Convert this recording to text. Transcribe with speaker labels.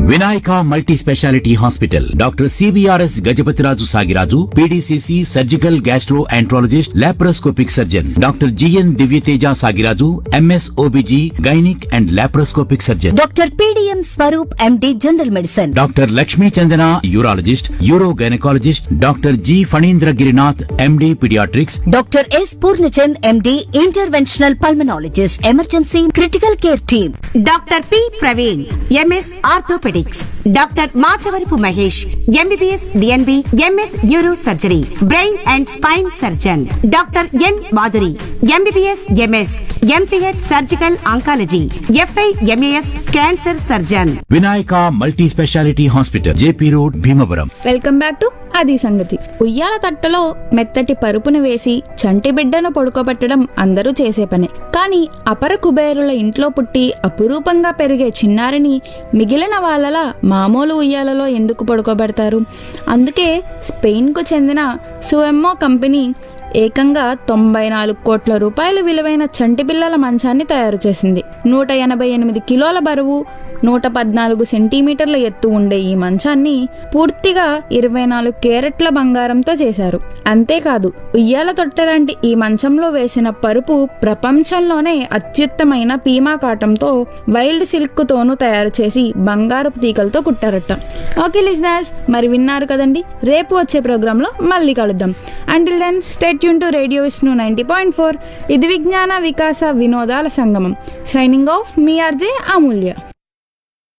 Speaker 1: Vinayaka multi speciality hospital doctor CBRS Gajapathiraju Sagiraju PDCC surgical gastro enterologist laparoscopic surgeon doctor GN Divyateja Sagiraju MS OBG gynaec and laparoscopic surgeon
Speaker 2: doctor PDM Swaroop MD general medicine
Speaker 1: doctor Lakshmi Chandana urologist euro gynaecologist doctor G Phanindra Girinath MD paediatrics
Speaker 2: doctor yes Purnachand MD interventional pulmonologist emergency critical care team
Speaker 3: doctor P Praveen MS orthopaedics doctor Machavarapu Mahesh MBBS DNB MS neuro surgery brain and spine surgeon doctor N Madhuri MBBS MS MCh surgical oncology f i MAS cancer surgeon.
Speaker 1: Vinayaka multi speciality hospital JP road Bhimavaram.
Speaker 4: Welcome back to అది సంగతి. ఉయ్యాల తట్టలో మెత్తటి పరుపును వేసి చంటి బిడ్డను పడుకోబెట్టడం అందరూ చేసే పనే. కానీ అపర కుబేరుల ఇంట్లో పుట్టి అపురూపంగా పెరిగే చిన్నారిని మిగిలిన వాళ్ళలా మామూలు ఉయ్యాలలో ఎందుకు పడుకోబెడతారు? అందుకే స్పెయిన్కు చెందిన సుఎమ్మో కంపెనీ ఏకంగా 94 కోట్ల రూపాయలు విలువైన చంటి పిల్లల మంచాన్ని తయారు చేసింది. 188 కిలోల బరువు, 114 సెంటీమీటర్ల ఎత్తు ఉండే ఈ మంచాన్ని పూర్తిగా 24 కేరెట్ల బంగారంతో చేశారు. అంతేకాదు, ఉయ్యాల తొట్టెలాంటి ఈ మంచంలో వేసిన పరుపు ప్రపంచంలోనే అత్యుత్తమైన పీమా కాటంతో వైల్డ్ సిల్క్ తోనూ తయారు చేసి బంగారపు తీగలతో కుట్టారట. ఓకే లిజనర్స్, మరి విన్నారు కదండి. రేపు వచ్చే ప్రోగ్రాంలో మళ్ళీ కలుద్దాం. Until then stay tune to radio Vishnu 90.4. ఇది విజ్ఞాన వికాస వినోదాల సంగమం. సైనింగ్ ఆఫ్ మీ ఆర్జే అమూల్య.